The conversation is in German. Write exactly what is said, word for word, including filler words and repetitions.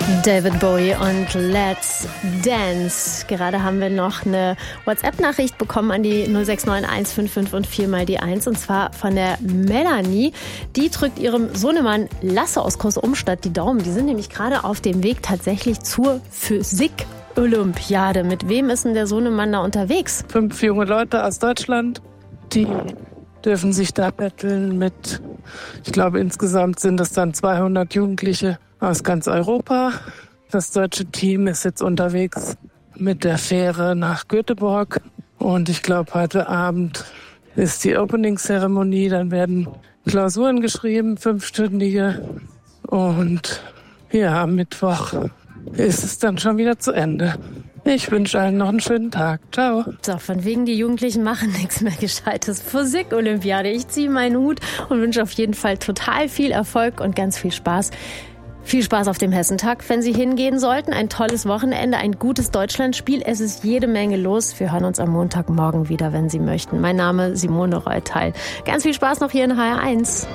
David Bowie und Let's Dance. Gerade haben wir noch eine WhatsApp-Nachricht bekommen an die null sechs neun eins fünf fünf und vier mal die eins. Und zwar von der Melanie. Die drückt ihrem Sohnemann Lasse aus Groß-Umstadt die Daumen. Die sind nämlich gerade auf dem Weg tatsächlich zur Physik-Olympiade. Mit wem ist denn der Sohnemann da unterwegs? Fünf junge Leute aus Deutschland, die dürfen sich da betteln mit, ich glaube insgesamt sind es dann zweihundert Jugendliche aus ganz Europa. Das deutsche Team ist jetzt unterwegs mit der Fähre nach Göteborg. Und ich glaube, heute Abend ist die Opening-Zeremonie. Dann werden Klausuren geschrieben, fünfstündige. Und ja, am Mittwoch ist es dann schon wieder zu Ende. Ich wünsche allen noch einen schönen Tag. Ciao. So, von wegen die Jugendlichen machen nichts mehr Gescheites. Physik-Olympiade. Ich ziehe meinen Hut und wünsche auf jeden Fall total viel Erfolg und ganz viel Spaß. Viel Spaß auf dem Hessentag, wenn Sie hingehen sollten. Ein tolles Wochenende, ein gutes Deutschlandspiel. Es ist jede Menge los. Wir hören uns am Montagmorgen wieder, wenn Sie möchten. Mein Name Simone Reuteil. Ganz viel Spaß noch hier in H R eins.